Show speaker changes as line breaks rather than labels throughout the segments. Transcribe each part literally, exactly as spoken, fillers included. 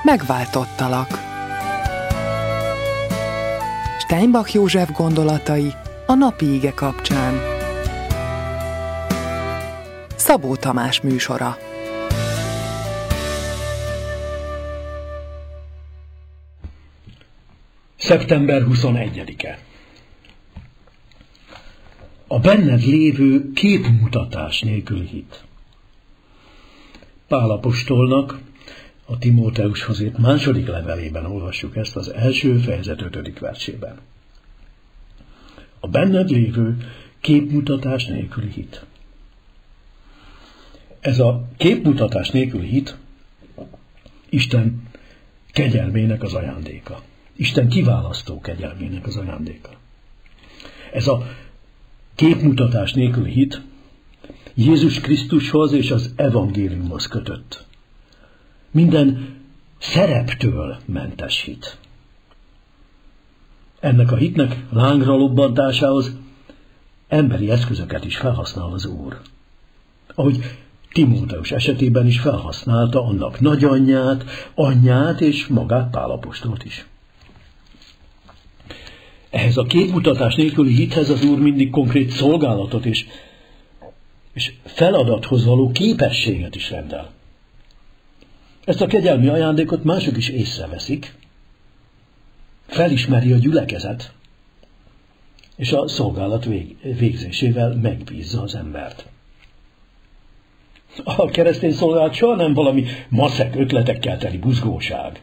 megváltottalak. Steinbach József gondolatai a napi ige kapcsán. Szabó Tamás műsora.
szeptember huszonegyedike. A benned lévő képmutatás nélküli hit. Pál apostolnak a Timóteushoz írt második levelében olvassuk ezt az első fejezet ötödik versében. A benned lévő képmutatás nélküli hit. Ez a képmutatás nélküli hit Isten kegyelmének az ajándéka. Isten kiválasztó kegyelmének az ajándéka. Ez a képmutatás nélküli hit Jézus Krisztushoz és az evangéliumhoz kötött. Minden szereptől mentes hit. Ennek a hitnek lángra lobbantásához emberi eszközöket is felhasznál az Úr. Ahogy Timóteus esetében is felhasználta annak nagyanyját, anyját és magát Pál apostolt is. Ehhez a képmutatás nélküli hithez az Úr mindig konkrét szolgálatot és, és feladathoz való képességet is rendel. Ezt a kegyelmi ajándékot mások is észreveszik, felismeri a gyülekezet, és a szolgálat vég, végzésével megbízza az embert. A keresztény szolgálat soha nem valami maszek ötletekkel teli buzgóság.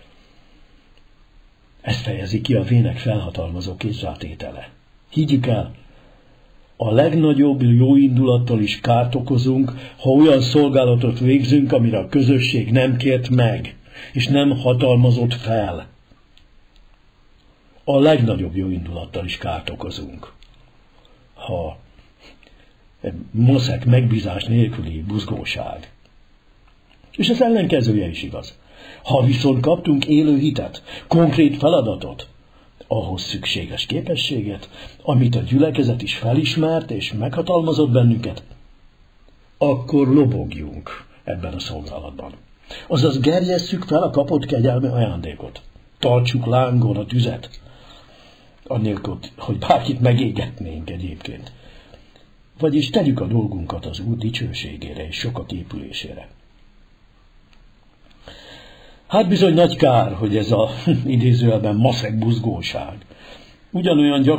Ezt fejezi ki a vének felhatalmazó kézrátétele. Higgyük el, a legnagyobb jó indulattal is kárt okozunk, ha olyan szolgálatot végzünk, amire a közösség nem kért meg, és nem hatalmazott fel. A legnagyobb jó indulattal is kárt okozunk, ha maszek megbízás nélküli buzgóság. És ez ellenkezője is igaz. Ha viszont kaptunk élő hitet, konkrét feladatot, ahhoz szükséges képességet, amit a gyülekezet is felismert és meghatalmazott bennünket, akkor lobogjunk ebben a szolgálatban. Azaz gerjesszük fel a kapott kegyelmi ajándékot. Tartsuk lángon a tüzet, annélkül, hogy bárkit megégetnénk egyébként. Vagyis tegyük a dolgunkat az Úr dicsőségére és sokak épülésére. Hát bizony nagy kár, hogy ez a idézőjelben maszek buzgóság ugyanolyan gyakran